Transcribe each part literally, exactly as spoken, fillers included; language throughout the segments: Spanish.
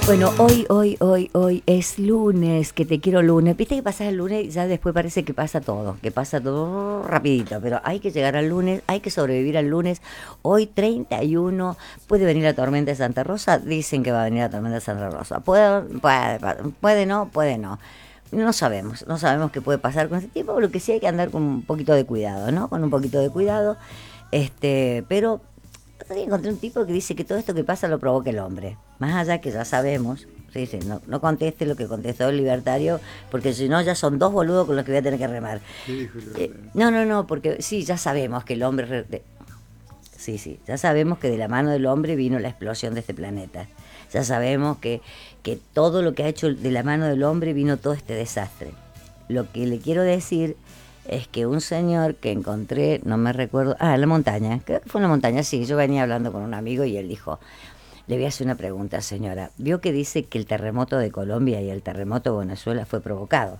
Bueno, hoy, hoy, hoy, hoy es lunes, que te quiero lunes. Viste que pasa el lunes y ya después parece que pasa todo, que pasa todo rapidito, pero hay que llegar al lunes, hay que sobrevivir al lunes. Hoy treinta y uno, puede venir la tormenta de Santa Rosa, dicen que va a venir la tormenta de Santa Rosa. Puede, puede, puede no, puede no. No sabemos, no sabemos qué puede pasar con este tiempo, lo que sí hay que andar con un poquito de cuidado, ¿no? Con un poquito de cuidado, este, pero encontré un tipo que dice que todo esto que pasa lo provoca el hombre. Más allá que ya sabemos, sí, sí, no, no conteste lo que contestó el libertario, porque si no ya son dos boludos con los que voy a tener que remar. ¿Qué dijo el Eh, libertario? no, no, no, porque sí, ya sabemos que el hombre... re- de- sí, sí, ya sabemos que de la mano del hombre vino la explosión de este planeta. Ya sabemos que, que todo lo que ha hecho de la mano del hombre vino todo este desastre. Lo que le quiero decir es que un señor que encontré, no me recuerdo, ah, en la montaña, creo que fue en la montaña, sí, yo venía hablando con un amigo y él dijo, le voy a hacer una pregunta, señora, ¿vio que dice que el terremoto de Colombia y el terremoto de Venezuela fue provocado?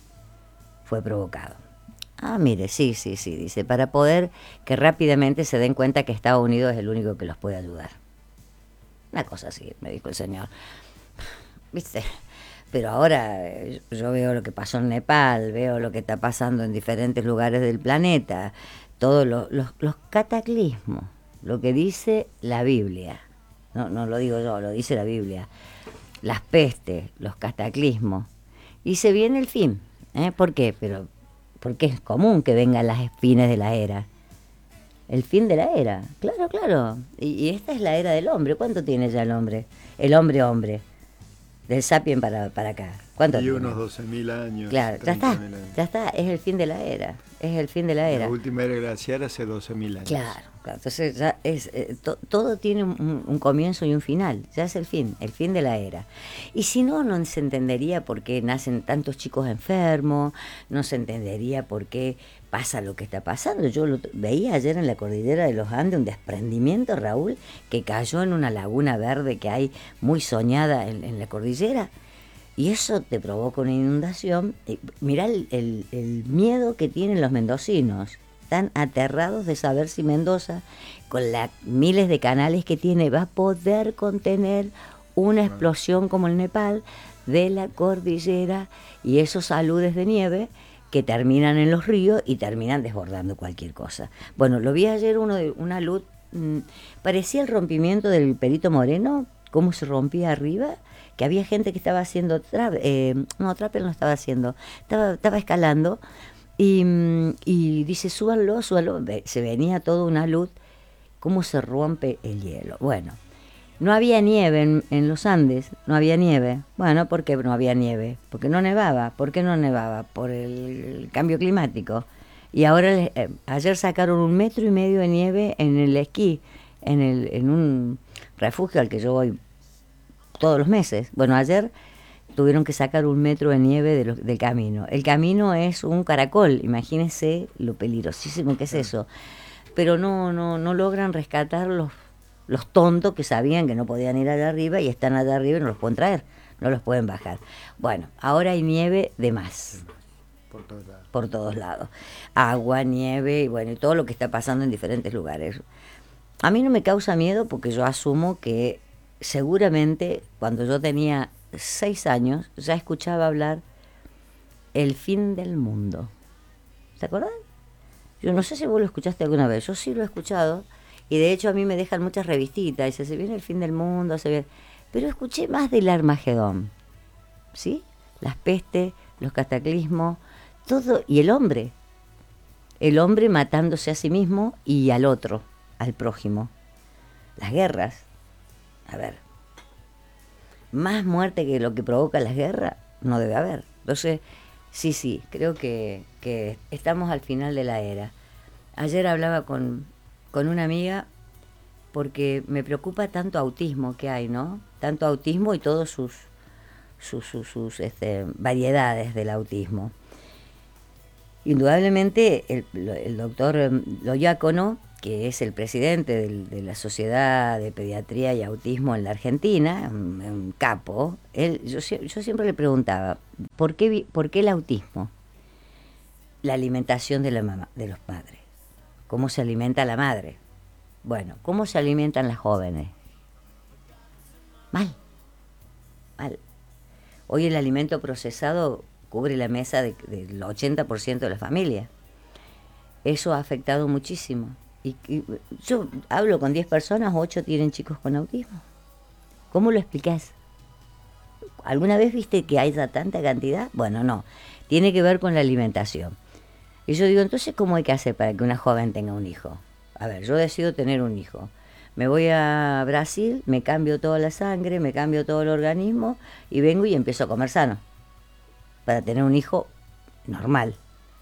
Fue provocado. Ah, mire, sí, sí, sí, dice, para poder que rápidamente se den cuenta que Estados Unidos es el único que los puede ayudar. Una cosa así, me dijo el señor. ¿Viste? Pero ahora eh, yo veo lo que pasó en Nepal, veo lo que está pasando en diferentes lugares del planeta, todos los, los, los cataclismos, lo que dice la Biblia, no, no lo digo yo, lo dice la Biblia, las pestes, los cataclismos, y se viene el fin. ¿eh? ¿Por qué? Pero porque es común que vengan las fines de la era. El fin de la era, claro, claro. Y, y esta es la era del hombre. ¿Cuánto tiene ya el hombre? El hombre hombre. Del sapien para, para acá. ¿Cuánto Y tiene? unos doce mil años. Claro, ya está, mil años. ya está, es el fin de la era, es el fin de la era. La última era glaciar hace doce mil años. Claro, claro, entonces ya es, eh, to, todo tiene un, un comienzo y un final, ya es el fin, el fin de la era. Y si no, no se entendería por qué nacen tantos chicos enfermos, no se entendería por qué pasa lo que está pasando. Yo lo veía ayer en la cordillera de los Andes, un desprendimiento, Raúl, que cayó en una laguna verde que hay muy soñada en, en la cordillera. Y eso te provoca una inundación. Mirá el, el, el miedo que tienen los mendocinos. Están aterrados de saber si Mendoza, con las miles de canales que tiene, va a poder contener una explosión como el Nepal de la cordillera y esos aludes de nieve que terminan en los ríos y terminan desbordando cualquier cosa. Bueno, lo vi ayer, uno de una luz, mmm, parecía el rompimiento del Perito Moreno, cómo se rompía arriba, que había gente que estaba haciendo, tra eh, no, trapel no estaba haciendo, estaba, estaba escalando, y, y dice, súbanlo, súbanlo, se venía toda una luz, cómo se rompe el hielo. Bueno, no había nieve en, en los Andes, no había nieve. Bueno, ¿por qué no había nieve? Porque no nevaba. ¿Por qué no nevaba? Por el, el cambio climático. Y ahora, eh, ayer sacaron un metro y medio de nieve en el esquí, en, el, en un refugio al que yo voy todos los meses. Bueno, ayer tuvieron que sacar un metro de nieve de lo, del camino. El camino es un caracol, imagínense lo peligrosísimo que es eso. Pero no, no, no logran rescatar los, los tontos que sabían que no podían ir allá arriba y están allá arriba y no los pueden traer, no los pueden bajar. Bueno, ahora hay nieve de más. Por todos lados. Por todos lados. Agua, nieve y bueno, y todo lo que está pasando en diferentes lugares. A mí no me causa miedo porque yo asumo que seguramente cuando yo tenía seis años ya escuchaba hablar el fin del mundo. ¿Se acuerdan? Yo no sé si vos lo escuchaste alguna vez, yo sí lo he escuchado y de hecho a mí me dejan muchas revistitas, dice, se viene el fin del mundo, se viene... pero escuché más del Armagedón, ¿sí? Las pestes, los cataclismos, todo, y el hombre, el hombre matándose a sí mismo y al otro, al prójimo. Las guerras, a ver, más muerte que lo que provoca las guerras no debe haber. Entonces, sí, sí, creo que, que estamos al final de la era. Ayer hablaba con, con una amiga porque me preocupa tanto autismo que hay, ¿no? Tanto autismo y todos sus, sus, sus, sus este, variedades del autismo. Indudablemente el, el doctor Loiácono, que es el presidente del, de la Sociedad de Pediatría y Autismo en la Argentina, un, un capo, él, yo, yo siempre le preguntaba, ¿por qué, ¿por qué el autismo? La alimentación de, la mamá, de los padres. ¿Cómo se alimenta la madre? Bueno, ¿cómo se alimentan las jóvenes? Mal. Hoy el alimento procesado cubre la mesa de- del ochenta por ciento de la familia. Eso ha afectado muchísimo. Y, y yo hablo con diez personas, ocho tienen chicos con autismo. ¿Cómo lo explicás? ¿Alguna vez viste que haya tanta cantidad? Bueno, no. Tiene que ver con la alimentación. Y yo digo, entonces, ¿cómo hay que hacer para que una joven tenga un hijo? A ver, yo decido tener un hijo. Me voy a Brasil, me cambio toda la sangre, me cambio todo el organismo y vengo y empiezo a comer sano. Para tener un hijo normal.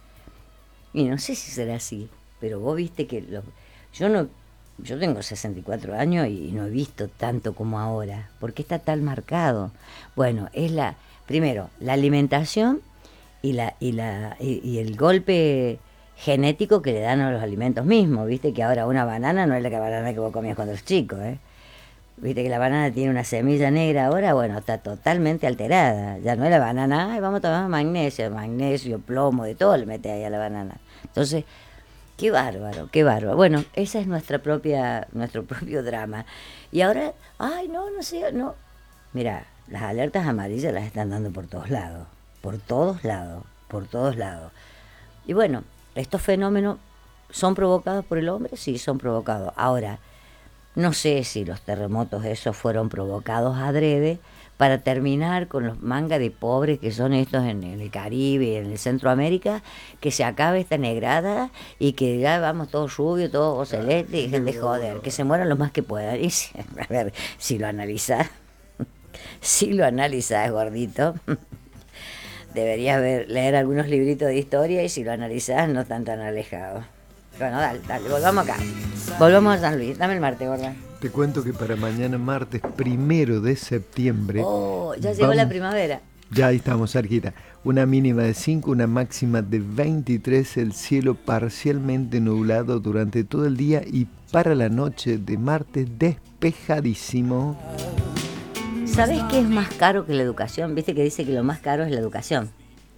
Y no sé si será así, pero vos viste que lo- yo no, yo tengo sesenta y cuatro años y no he visto tanto como ahora. ¿Por qué está tan marcado? Bueno, es la, primero, la alimentación y la, y la, y, y el golpe genético que le dan a los alimentos mismos. Viste que ahora una banana no es la que- banana que vos comías cuando eras chico, ¿eh? Viste que la banana tiene una semilla negra ahora, bueno, está totalmente alterada. Ya no es la banana, ay, vamos a tomar magnesio, magnesio, plomo, de todo le mete ahí a la banana. Entonces, qué bárbaro, qué bárbaro. Bueno, esa es nuestra propia, nuestro propio drama. Y ahora, ay, no, no sé, no. Mira, las alertas amarillas las están dando por todos lados, por todos lados, por todos lados. Y bueno, estos fenómenos son provocados por el hombre, sí, son provocados. Ahora, no sé si los terremotos esos fueron provocados adrede para terminar con los mangas de pobres que son estos en el Caribe y en el Centroamérica, que se acabe esta negrada y que ya vamos todos rubios, todos celestes y dejen de joder, que se mueran lo más que puedan. Y si- a ver, si lo analizás, si lo analizás, gordito, deberías ver, leer algunos libritos de historia y si lo analizás no están tan alejados. Bueno, dale, dale, volvamos acá. Volvamos a San Luis. Dame el martes, gorda. Te cuento que para mañana martes primero de septiembre. Oh, ya llegó la vamos- primavera. Ya ahí estamos cerquita. Una mínima de cinco, una máxima de veintitrés, el cielo parcialmente nublado durante todo el día y para la noche de martes despejadísimo. ¿Sabés qué es más caro que la educación? Viste que dice que lo más caro es la educación.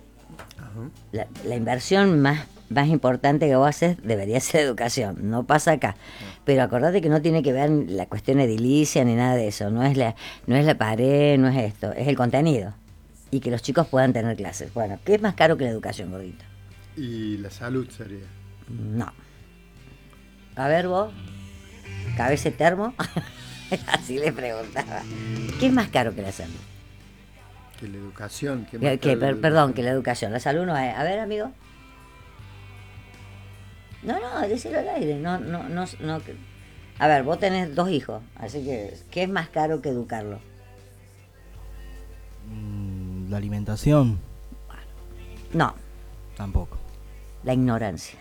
La, la inversión más, más importante que vos haces debería ser educación. No pasa acá. Pero acordate que no tiene que ver la cuestión edilicia ni nada de eso. No es la, no es la pared, no es esto. Es el contenido. Y que los chicos puedan tener clases. Bueno, ¿qué es más caro que la educación, gordito? Y la salud sería. No. A ver vos, cabeza de termo. Así le preguntaba. ¿Qué es más caro que la salud? Que la educación. Que Que, más que, caro per- la perdón, educación. que la educación. La salud no es. A ver, amigo. No, no, decirlo al aire. No, no, no, no. que- A ver, vos tenés dos hijos, así que ¿qué es más caro que educarlo? Mm, La alimentación, No, tampoco. la ignorancia.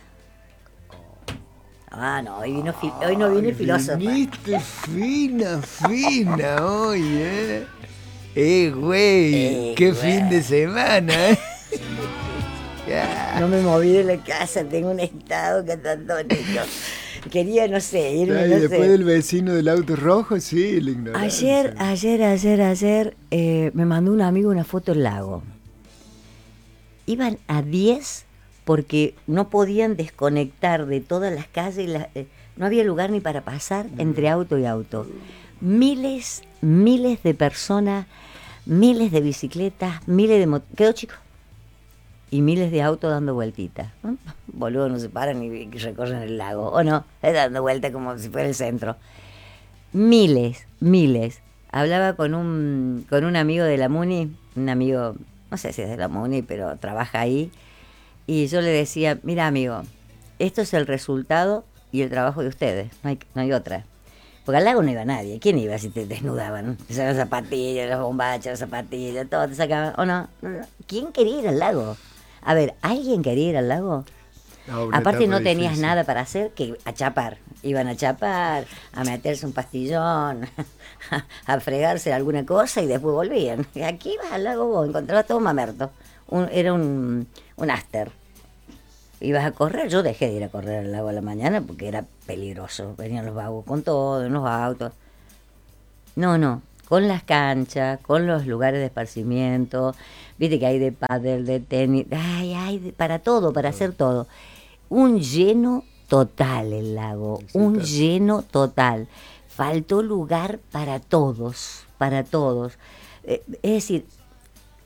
Ah, no, hoy vino fi- hoy no vino el filósofo. Viniste fina, fina hoy, ¿eh? Eh, güey, Eh, qué güey. fin de semana, ¿eh? Ya. No me moví de la casa, tengo un estado que tanto niños. Quería, no sé, irme, Ay, no después sé. del vecino del auto rojo, sí, la ignorancia. Ayer, ayer, ayer, ayer, eh, me mandó un amigo una foto del lago. Iban a diez porque no podían desconectar de todas las calles, las- eh, no había lugar ni para pasar entre auto y auto. Miles, miles de personas, miles de bicicletas, miles de motos. ¿Quedó chico? Y miles de autos dando vueltitas. ¿no? Boludo, no se paran y recorren el lago. O no, es dando vueltas como si fuera el centro. Miles, miles. Hablaba con un, con un amigo de la MUNI, un amigo, no sé si es de la MUNI, pero trabaja ahí. Y yo le decía, mira amigo, esto es el resultado y el trabajo de ustedes, no hay, no hay otra. Porque al lago no iba nadie. ¿Quién iba si te desnudaban? Te sacaban zapatillas, las bombachas, las zapatillas, todo te sacaban. ¿O no? No, no. ¿Quién quería ir al lago? A ver, ¿alguien quería ir al lago? Ah, una Aparte etapa no tenías difícil. nada para hacer que a chapar. Iban a chapar, a meterse un pastillón, a fregarse alguna cosa y después volvían. Aquí ibas al lago vos, encontrabas todo mamerto. Un- era un, un after. Ibas a correr, yo dejé de ir a correr al lago a la mañana porque era peligroso. Venían los vagos con todo, en los autos. No, no, con las canchas, con los lugares de esparcimiento. Viste que hay de pádel, de tenis, ay, hay de- para todo, para hacer todo. Un lleno total el lago, Sí, un claro. lleno total. Faltó lugar para todos, para todos. Eh, es decir,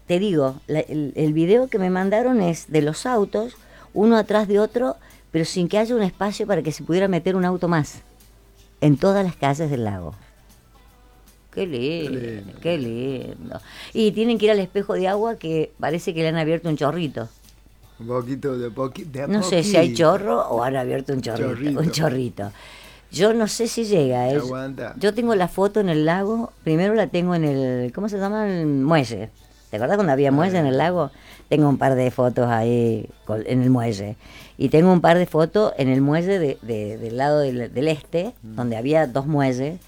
te digo, la- el, el video que me mandaron es de los autos, uno atrás de otro, pero sin que haya un espacio para que se pudiera meter un auto más, en todas las calles del lago. Qué lindo, Qué lindo. qué lindo. Y tienen que ir al espejo de agua que parece que le han abierto un chorrito. Un poquito de, poqui, de a No sé si hay poquito. chorro o han abierto un chorrito, Chorrito. un chorrito. Yo no sé si llega. ¿eh? Aguanta. Yo tengo la foto en el lago. Primero la tengo en el, ¿cómo se llama? El muelle. ¿Te acuerdas cuando había muelle en el lago? Tengo un par de fotos ahí col- en el muelle. Y tengo un par de fotos en el muelle de, de- del lado del, del este, donde había dos muelles.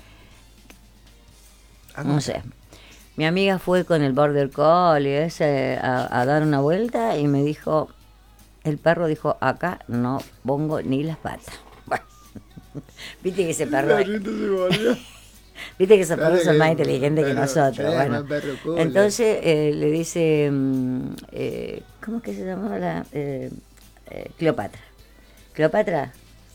Ah, No sé. Mi amiga fue con el Border Collie ese a, a dar una vuelta y me dijo, el perro dijo, acá no pongo ni las patas. Bueno, viste que ese perro, Perrito se volvió. viste que esos perros Dale son que- más inteligentes que perro, nosotros. sí, Bueno, más perro cool. entonces eh, le dice, mm, eh, ¿cómo es que se llamaba la? Eh, eh, Cleopatra. Cleopatra,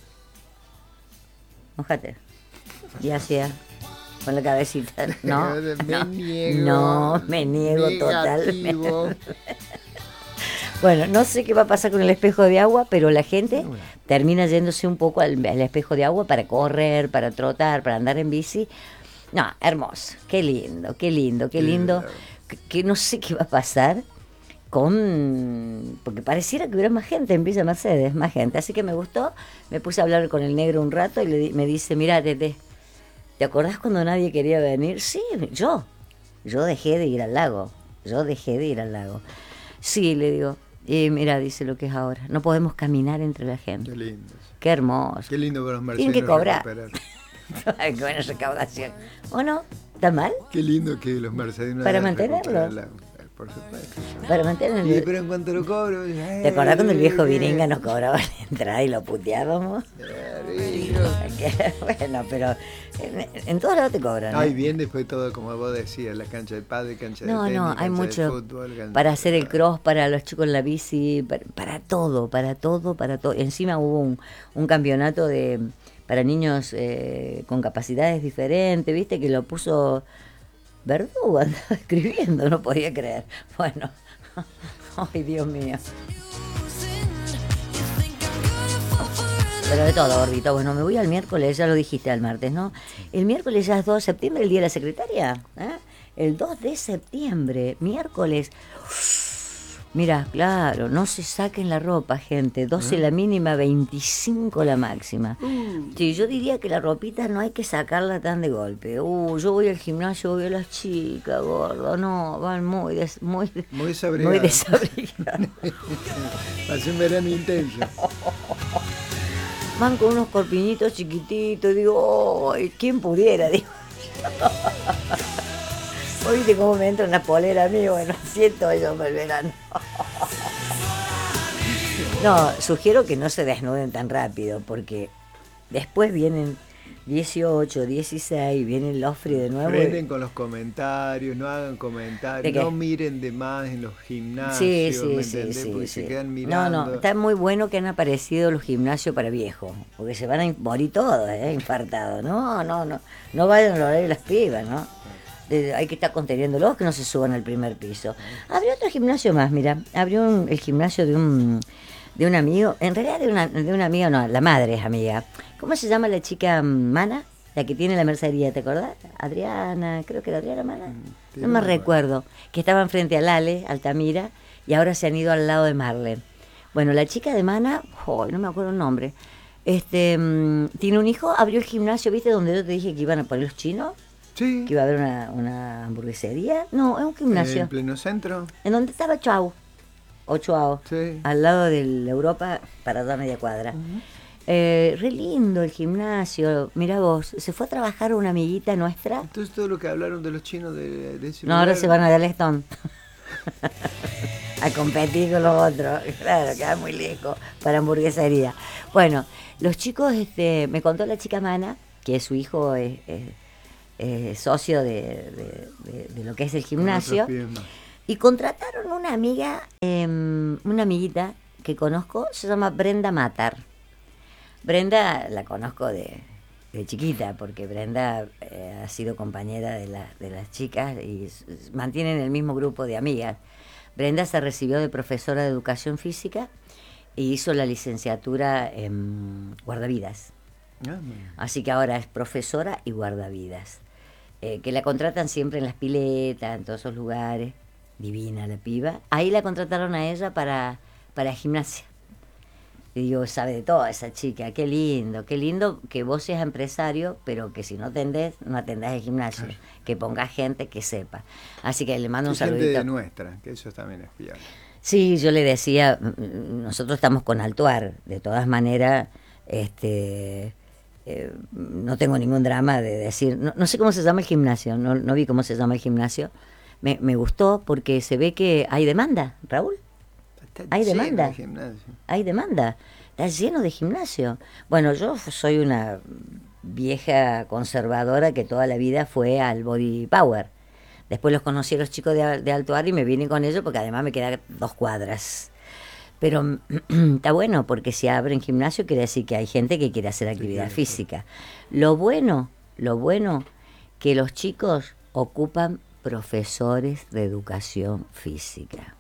mojate. Y hacía con la cabecita. No, Me no, niego. no, me niego Negativo. totalmente. Bueno, no sé qué va a pasar con el espejo de agua, pero la gente termina yéndose un poco al, al espejo de agua para correr, para trotar, para andar en bici. No, hermoso, qué lindo, qué lindo, qué Qué lindo. lindo. Que, que no sé qué va a pasar con... Porque pareciera que hubiera más gente en Villa Mercedes, más gente. Así que me gustó, me puse a hablar con el negro un rato y le, di- me dice, mira, Tete, ¿te acordás cuando nadie quería venir? Sí, yo. Yo dejé de ir al lago. Yo dejé de ir al lago. Sí, le digo. Y mira, dice lo que es ahora. No podemos caminar entre la gente. Qué lindo. Qué hermoso. Qué lindo con los Tienen mercedes que cobrar. recuperar. Ay, qué buena recaudación. ¿O no? ¿Está mal? Qué lindo que los mercedinos Para hayan recuperado mantenerlo. la- Por supuesto. Para mantener Y, el... pero en cuanto lo cobro... ¿Te acordás cuando el viejo Viringa nos cobraba la entrada y lo puteábamos? Que, bueno, pero en, en todos lados te cobran. ¿eh? Ay, bien después todo como vos decías, la cancha de pádel, cancha No, de tenis, no, hay cancha mucho de fútbol, cancha para de- hacer el cross, para los chicos en la bici, para, para todo, para todo, para todo. Encima hubo un, un campeonato de para niños eh, con capacidades diferentes, viste, que lo puso Verdugo, andaba escribiendo, no podía creer. Bueno, ay Dios mío. Pero de todo, gordito. Bueno, me voy al miércoles, ya lo dijiste al martes, ¿no? El miércoles ya es dos de septiembre, el Día de la Secretaria. ¿eh? El dos de septiembre, miércoles. Mira, claro, no se saquen la ropa, gente. doce la mínima, veinticinco la máxima. Sí, yo diría que la ropita no hay que sacarla tan de golpe. Uh, yo voy al gimnasio, veo a las chicas, gordo. No, van muy des, muy, Muy muy desabrigadas. desabrigadas. Hace un verano intenso. Van con unos corpiñitos chiquititos. Digo, ¡ay, quién pudiera! Digo. Hoy viste cómo me entra una polera a mí, bueno, siento eso para el verano. No, sugiero que no se desnuden tan rápido, porque después vienen dieciocho, dieciséis, vienen los fríos de nuevo. Frenen con los comentarios, no hagan comentarios, ¿De qué? no miren de más en los gimnasios, Sí, sí, ¿me sí, entendés? sí, Porque sí. se quedan No, mirando. no, está muy bueno que han aparecido los gimnasios para viejos, porque se van a morir todos, ¿eh? Infartados. No, no, no, no vayan a lograr las pibas, ¿no? De- hay que estar conteniéndolos, que no se suban al primer piso. Abrió otro gimnasio más, mira, abrió un- el gimnasio de un de un amigo, en realidad de una, de una amiga, no, la madre es amiga. ¿Cómo se llama la chica Mana? La que tiene la mercería, ¿te acordás? Adriana, creo que era Adriana Mana. No tiene me una- recuerdo. Que estaban frente al Ale, Altamira, y ahora se han ido al lado de Marlene. Bueno, la chica de Mana, oh, no me acuerdo el nombre, este, mm, tiene un hijo, abrió el gimnasio, ¿viste? Donde yo te dije que iban a poner los chinos, Sí, que iba a haber una, una hamburguesería. No, es un gimnasio. en pleno centro. En donde estaba Chau, o Chuao, Sí. al lado de la Europa, para dar media cuadra. Eh, re lindo el gimnasio, mira vos, se fue a trabajar una amiguita nuestra. Entonces todo lo que hablaron de los chinos de, de ese No, ahora lugar, se van a Yellowstone a competir con los otros. Claro, queda muy lejos para hamburguesería. Bueno, los chicos, este, me contó la chica Mana, que su hijo es, es- es socio de, de- de- de lo que es el con gimnasio, otros pibes más. y contrataron una amiga, em, una amiguita que conozco, se llama Brenda Matar. Brenda la conozco de, de chiquita, porque Brenda eh, ha sido compañera de, la, de las chicas y s- mantienen el mismo grupo de amigas. Brenda se recibió de profesora de educación física e hizo la licenciatura en guardavidas. Ah, bueno. Así que ahora es profesora y guardavidas. Eh, que la contratan siempre en las piletas, en todos esos lugares. Divina la piba. Ahí la contrataron a ella para, para gimnasia. Y digo, sabe de todo esa chica, qué lindo, qué lindo que vos seas empresario, pero que si no atendés, no atendás el gimnasio, Claro. que pongas gente que sepa. Así que le mando un Sí, gente saludito. de nuestra, que eso también es fiable. Sí, yo le decía, mm, nosotros estamos con Altuar, de todas maneras, este, eh, no tengo ningún drama de decir, no, no sé cómo se llama el gimnasio, no, no vi cómo se llama el gimnasio, me, me gustó porque se ve que hay demanda, Raúl. Está Hay lleno demanda. de gimnasio. Hay demanda, está lleno de gimnasio. Bueno, yo soy una vieja conservadora que toda la vida fue al Body Power. Después los conocí a los chicos de, de Alto Ar y me vine con ellos porque además me quedan dos cuadras. Pero está bueno porque si abren gimnasio quiere decir que hay gente que quiere hacer actividad quiere, física. Lo bueno, lo bueno que los chicos ocupan profesores de educación física.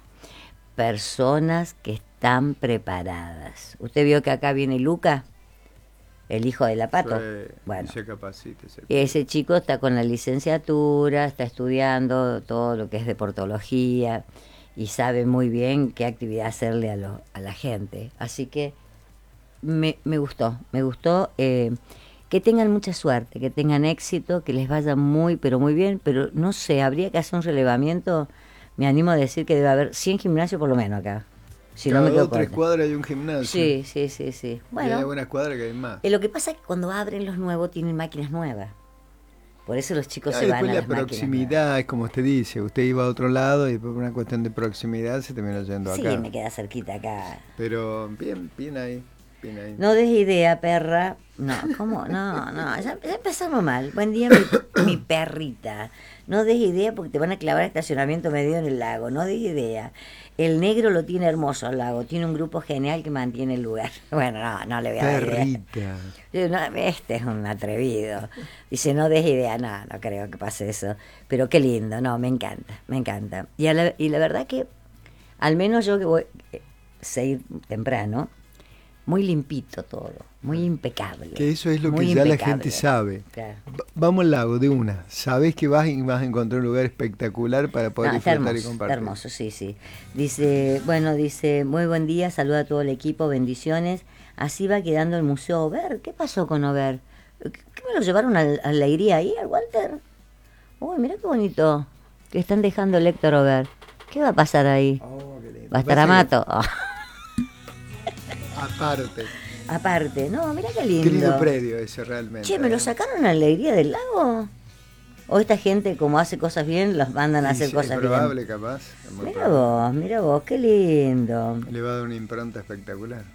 Personas que están preparadas. ¿Usted vio que acá viene Luca, el hijo de la Pato? Sí, Bueno, se capacita, se- ese chico está con la licenciatura, está estudiando todo lo que es deportología y sabe muy bien qué actividad hacerle a, lo- a la gente. Así que me, me gustó, me gustó. eh, que tengan mucha suerte, que tengan éxito, que les vaya muy, pero muy bien. Pero no sé, habría que hacer un relevamiento. Me animo a decir que debe haber cien gimnasios por lo menos acá. Si Cada no me dos quedo o tres corta. cuadras hay un gimnasio. Sí, sí, sí, sí. Y hay Bueno, algunas cuadras que hay más. eh, lo que pasa es que cuando abren los nuevos tienen máquinas nuevas. Por eso los chicos Ah, se van después a la las máquinas nuevas. proximidad, es como usted dice, usted iba a otro lado y por una cuestión de proximidad se terminó yendo Sí, acá. me queda cerquita acá. Pero bien, bien ahí, bien ahí. No des idea, perra. No, ¿cómo? No, no, ya, ya empezamos mal. Buen día, mi, mi perrita. No des idea porque te van a clavar estacionamiento medio en el lago. No des idea. El negro lo tiene hermoso el lago. Tiene un grupo genial que mantiene el lugar. Bueno, no, no le voy a dar idea. Perrita. Yo, no, este es un atrevido. Dice, no des idea. No, no creo que pase eso. Pero qué lindo. No, me encanta, me encanta. Y, a la, y la verdad que, al menos yo que voy a ir temprano, muy limpito todo, muy impecable. Que eso es lo muy que ya la impecable. gente sabe. Claro. Va- Vamos al lago de una. Sabés que vas y vas a encontrar un lugar espectacular para poder No, está disfrutar hermoso, y está compartir. hermoso, sí, sí. Dice, bueno, dice, muy buen día, saluda a todo el equipo, bendiciones. Así va quedando el Museo Over. ¿Qué pasó con Over? ¿Qué qué me lo llevaron al- a la iría ahí, al Walter? Uy, mira qué bonito que están dejando el Héctor Over. ¿Qué va a pasar ahí? Oh, qué lindo. ¿Va a estar Pasa que, Amato? Oh, Aparte, aparte, no, mira qué lindo. qué lindo predio ese realmente. Che, ¿me lo ¿eh? sacaron a la alegría del lago? ¿O esta gente, como hace cosas bien, los mandan a Sí, hacer sí, cosas es probable, capaz. es bien? muy Mira probable. vos, mira vos, qué lindo. Le va a dar una impronta espectacular.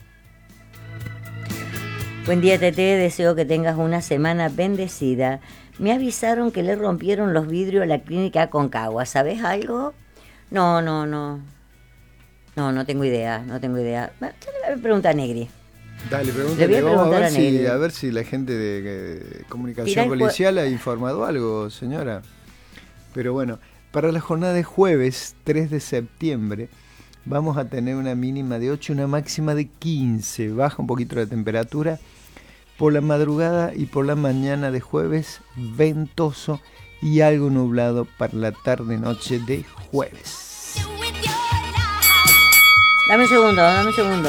Buen día, Tete, deseo que tengas una semana bendecida. Me avisaron que le rompieron los vidrios a la clínica Aconcagua. ¿Sabes algo? No, no, no. No, no tengo idea, no tengo idea. Bueno, yo le voy a preguntar a Negri. Dale, Le voy pregúntale, a vamos a preguntar ver, a si, Negri. a ver si la gente de, de Tirá comunicación el jue- policial ha informado algo, señora. Pero bueno, para la jornada de jueves tres de septiembre vamos a tener una mínima de ocho, una máxima de quince. Baja un poquito la temperatura. Por la madrugada y por la mañana de jueves, ventoso y algo nublado para la tarde-noche de jueves. Dame un segundo, dame un segundo.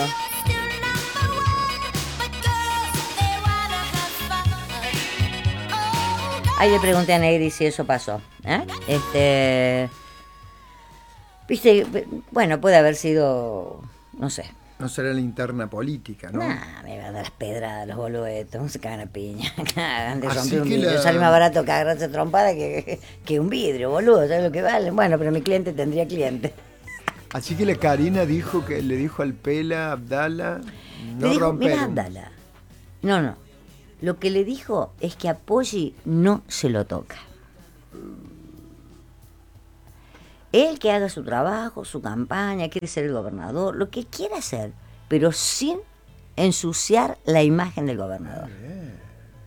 Ahí le pregunté a Negri si eso pasó. ¿eh? Este. Viste, bueno, puede haber sido. No sé. No será la interna política, ¿no? Nah, me van a dar las pedradas, los boludetos, se cagan a piña. Cagan de Así romper un que vidrio. la- Sale más barato cagarse trompada que, que un vidrio, boludo. ¿Sabes lo que vale? Bueno, pero mi cliente tendría cliente. Así que la Karina dijo que le dijo al Pela, Abdala, no Le dijo, romper. mira, un- Abdala. No, no. Lo que le dijo es que a Poggi no se lo toca. Él que haga su trabajo, su campaña, quiere ser el gobernador, lo que quiera hacer, pero sin ensuciar la imagen del gobernador.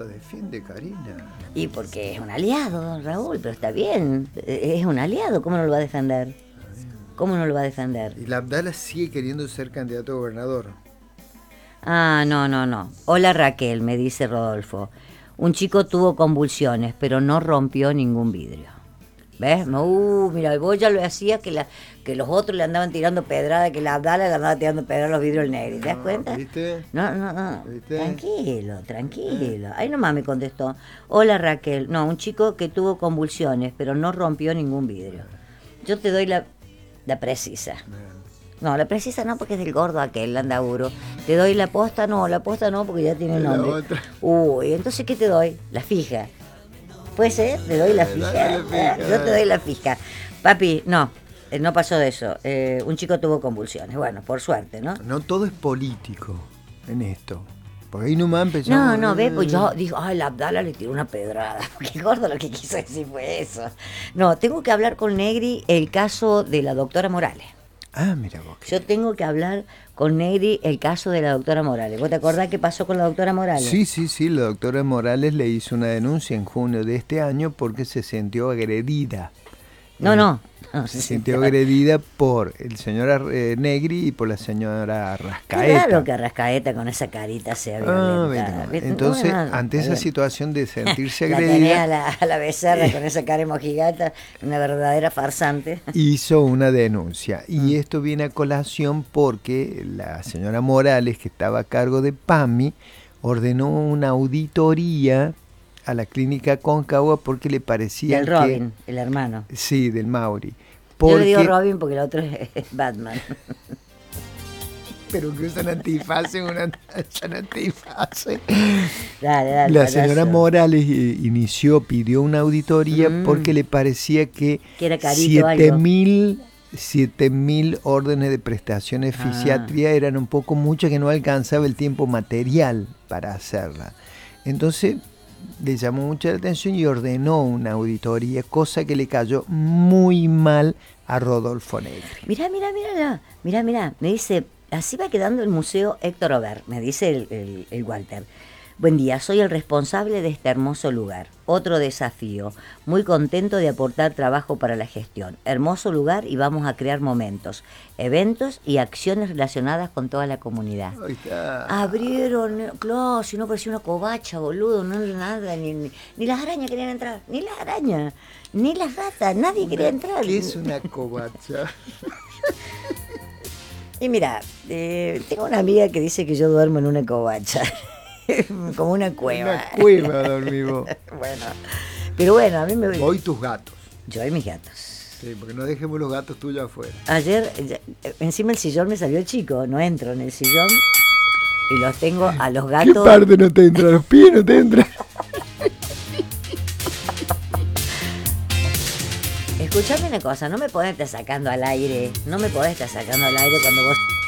lo defiende Karina? Y porque es un aliado, Raúl, pero está bien. Es un aliado, ¿cómo no lo va a defender? ¿Cómo no lo va a defender? Y la Abdala sigue queriendo ser candidato a gobernador. Ah, no, no, no. Hola Raquel, me dice Rodolfo. Un chico tuvo convulsiones, pero no rompió ningún vidrio. ¿Ves? Uh, mira, vos ya lo hacías que, la, que los otros le andaban tirando pedrada, que la Abdala le andaba tirando pedrada a los vidrios del negro. ¿Te das No, cuenta? ¿viste? No, no, no. ¿Viste? Tranquilo, tranquilo. Ahí nomás me contestó. Hola Raquel. No, un chico que tuvo convulsiones, pero no rompió ningún vidrio. Yo te doy la, la precisa. No, la precisa no, porque es del gordo aquel, Landauro. Te doy la posta, no, la posta no, porque ya tiene La nombre. otra. Uy, entonces, ¿qué te doy? La fija. ¿Puede ser? ¿Te doy la Dale, fija? dale la fija, Yo te dale. doy la fija. Papi, no, eh, no pasó de eso. Eh, un chico tuvo convulsiones. Bueno, por suerte, ¿no? No todo es político en esto. Porque ahí nomás empezó. No, no, ve, pues yo digo, ay, la Abdala le tiró una pedrada. Porque gordo lo que quiso decir fue eso. No, tengo que hablar con Negri el caso de la doctora Morales. Ah, mira vos. Yo tengo que hablar con Negri el caso de la doctora Morales. ¿Vos te acordás qué pasó con la doctora Morales? Sí, sí, sí, la doctora Morales le hizo una denuncia en junio de este año porque se sintió agredida. No, Eh, no. no Se sintió agredida por el señor eh, Negri y por la señora Rascaeta. Claro que Arrascaeta con esa carita sea Ah, violentada. bueno. ¿Viste? Entonces, Bueno, ante está esa bien. situación de sentirse La tenés a agredida, la, a la becerra con esa cara mojigata, una verdadera farsante. hizo una denuncia. Y Mm. esto viene a colación porque la señora Morales, que estaba a cargo de PAMI, ordenó una auditoría a la clínica Concagua porque le Y parecía el que... Robin, el hermano. Sí, del Mauri. Yo le digo Porque- Robin porque el otro es, es Batman. Pero que usan antifase, una usan antifase. Dale, dale. La payaso. señora Morales eh, inició, pidió una auditoría Mm. porque le parecía que Que era carito siete algo. mil siete mil órdenes de prestación de Ah. fisiatría eran un poco mucho, que no alcanzaba el tiempo material para hacerla. Entonces le llamó mucha la atención y ordenó una auditoría, cosa que le cayó muy mal a Rodolfo Negri. Mirá, mirá, mirá, mirá, mirá. Me dice, así va quedando el Museo Héctor Ober, me dice el, el- el Walter. Buen día, soy el responsable de este hermoso lugar. Otro desafío. Muy contento de aportar trabajo para la gestión. Hermoso lugar y vamos a crear momentos, eventos y acciones relacionadas con toda la comunidad. Ahí está. Abrieron, claro, si no parecía una covacha, boludo, no era nada, ni, ni, ni las arañas querían entrar, ni las arañas, ni las ratas, nadie quería entrar. ¿Qué es una covacha? Y mira, eh, tengo una amiga que dice que yo duermo en una covacha, como una cueva. Una cueva dormimos. Bueno, pero bueno, a mí me... Voy tus gatos. Yo y mis gatos. Sí, porque no dejemos los gatos tuyos afuera. Ayer, ya- encima el sillón me salió chico, no entro en el sillón y los tengo a los ¿Qué gatos... parte no te entra? Los pies no te entran. Escuchame una cosa, no me podés estar sacando al aire, no me podés estar sacando al aire cuando vos